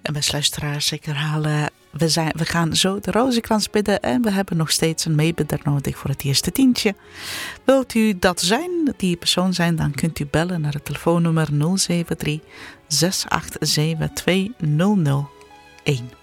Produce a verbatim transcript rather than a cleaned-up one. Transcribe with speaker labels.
Speaker 1: En beste luisteraars, ik herhaal, we, zijn, we gaan zo de rozenkrans bidden en we hebben nog steeds een meebidder nodig voor het eerste tientje. Wilt u dat zijn, die persoon zijn, dan kunt u bellen naar het telefoonnummer nul zeven drie, zes acht zeven, twee nul nul een.